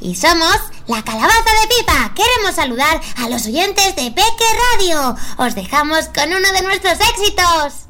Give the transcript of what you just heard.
y somos la Calabaza de Pipa. Queremos saludar a los oyentes de Peque Radio. Os dejamos con uno de nuestros éxitos.